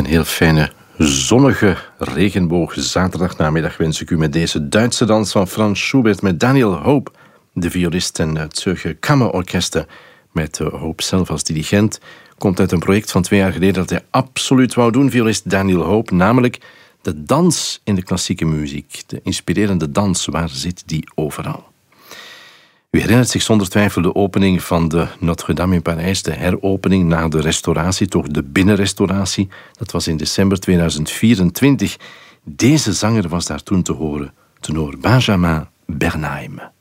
Een heel fijne, zonnige regenboogzaterdagnamiddag wens ik u met deze Duitse dans van Franz Schubert met Daniel Hope, de violist, en het Zürcher Kammerorkester met Hope zelf als dirigent. Komt uit een project van 2 jaar geleden dat hij absoluut wou doen, violist Daniel Hope, namelijk de dans in de klassieke muziek. De inspirerende dans, waar zit die overal? U herinnert zich zonder twijfel de opening van de Notre-Dame in Parijs, de heropening na de restauratie, toch de binnenrestauratie. Dat was in december 2024. Deze zanger was daar toen te horen, tenor Benjamin Bernheim.